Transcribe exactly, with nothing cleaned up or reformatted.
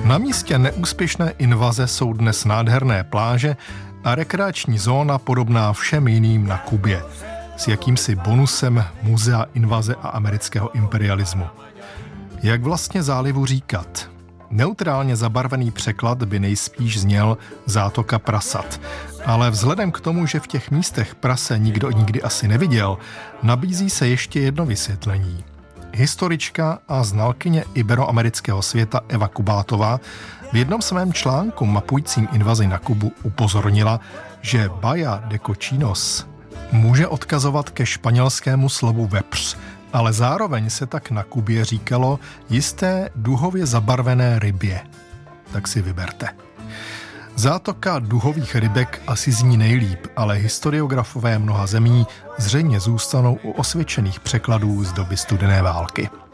Na místě neúspěšné invaze jsou dnes nádherné pláže a rekreační zóna podobná všem jiným na Kubě, s jakýmsi bonusem muzea invaze a amerického imperialismu. Jak vlastně zálivu říkat? Neutrálně zabarvený překlad by nejspíš zněl zátoka prasat, ale vzhledem k tomu, že v těch místech prase nikdo nikdy asi neviděl, nabízí se ještě jedno vysvětlení. Historička a znalkyně iberoamerického světa Eva Kubátová v jednom svém článku mapujícím invazi na Kubu upozornila, že Baja de Cochinos může odkazovat ke španělskému slovu vepř, ale zároveň se tak na Kubě říkalo jisté duhově zabarvené rybě. Tak si vyberte. Zátoka duhových rybek asi zní nejlíp, ale historiografové mnoha zemí zřejmě zůstanou u osvědčených překladů z doby studené války.